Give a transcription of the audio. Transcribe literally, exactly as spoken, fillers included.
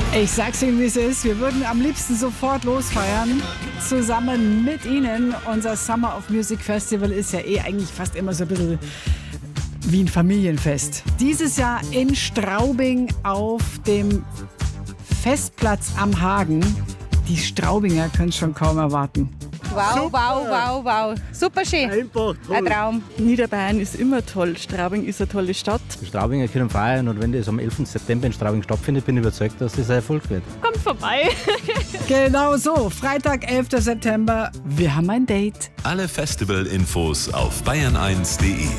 Ich sag's Ihnen, wie es ist. Wir würden am liebsten sofort losfeiern. Zusammen mit Ihnen. Unser Summer of Music Festival ist ja eh eigentlich fast immer so ein bisschen wie ein Familienfest. Dieses Jahr in Straubing auf dem Festplatz am Hagen. Die Straubinger können es schon kaum erwarten. Wow, Super. wow, wow, wow. Super schön. Einfach toll. Ein Traum. Niederbayern ist immer toll. Straubing ist eine tolle Stadt. Die Straubinger können feiern und wenn das am elften September in Straubing stattfindet, bin ich überzeugt, dass das ein Erfolg wird. Kommt vorbei. Genau so. Freitag, elften September. Wir haben ein Date. Alle Festival-Infos auf bayern eins punkt de.